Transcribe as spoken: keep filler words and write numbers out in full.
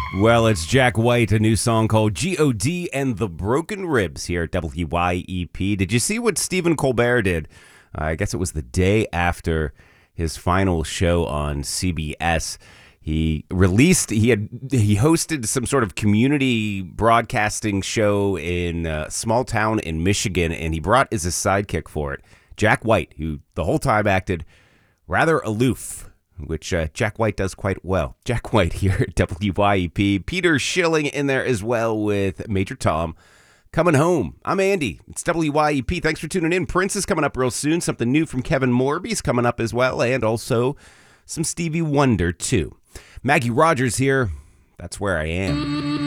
Well, it's Jack White, a new song called G O D and the Broken Ribs here at W Y E P. Did you see what Stephen Colbert did? Uh, I guess it was the day after his final show on C B S. He released, he had, he hosted some sort of community broadcasting show in a small town in Michigan, and he brought as a sidekick for it Jack White, who the whole time acted rather aloof, which uh, Jack White does quite well. Jack White here at W Y E P. Peter Schilling in there as well with Major Tom. Coming home. I'm Andy. It's W Y E P. Thanks for tuning in. Prince is coming up real soon. Something new from Kevin Morby's coming up as well, and also some Stevie Wonder, too. Maggie Rogers here. That's where I am.